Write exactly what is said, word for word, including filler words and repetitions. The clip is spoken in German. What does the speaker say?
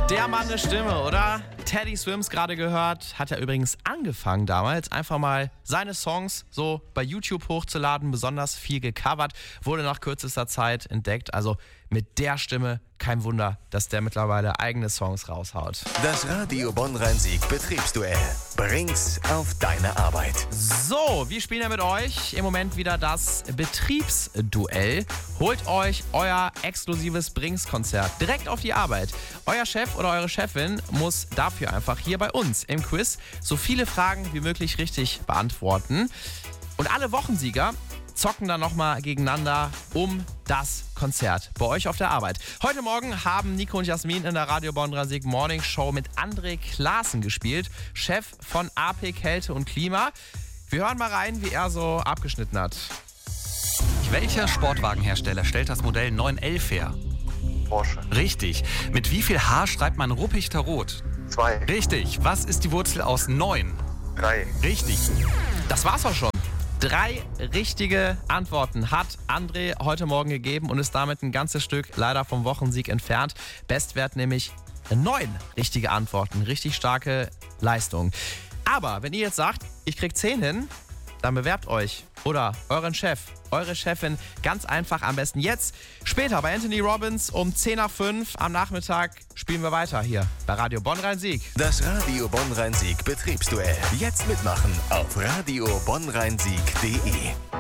Der Mann eine Stimme, oder? Teddy Swims gerade gehört, hat ja übrigens angefangen damals, einfach mal seine Songs so bei YouTube hochzuladen, besonders viel gecovert, wurde nach kürzester Zeit entdeckt, also mit der Stimme kein Wunder, dass der mittlerweile eigene Songs raushaut. Das Radio Bonn-Rhein-Sieg Betriebsduell. Bring's auf deine Arbeit. So, wir spielen ja mit euch im Moment wieder das Betriebsduell. Holt euch euer exklusives Brings-Konzert direkt auf die Arbeit. Euer Chef oder eure Chefin muss dafür einfach hier bei uns im Quiz so viele Fragen wie möglich richtig beantworten. Und alle Wochensieger zocken dann nochmal gegeneinander um das Konzert bei euch auf der Arbeit. Heute Morgen haben Nico und Jasmin in der Radio Bonn-Rhein-Sieg Morning Show mit André Klaassen gespielt, Chef von A P Kälte und Klima. Wir hören mal rein, wie er so abgeschnitten hat. Welcher Sportwagenhersteller stellt das Modell neun elf her? Porsche. Richtig. Mit wie viel H schreibt man Ruppichter Rot? Zwei. Richtig. Was ist die Wurzel aus neun? Drei. Richtig. Das war's auch schon. Drei richtige Antworten hat André heute Morgen gegeben und ist damit ein ganzes Stück leider vom Wochensieg entfernt. Bestwert nämlich neun richtige Antworten. Richtig starke Leistung. Aber wenn ihr jetzt sagt, ich krieg zehn hin, dann bewerbt euch oder euren Chef, eure Chefin ganz einfach am besten jetzt. Später bei Anthony Robbins um zehn nach fünf am Nachmittag spielen wir weiter hier bei Radio Bonn-Rhein-Sieg. Das Radio Bonn-Rhein-Sieg Betriebsduell. Jetzt mitmachen auf radio bonn rhein sieg punkt de.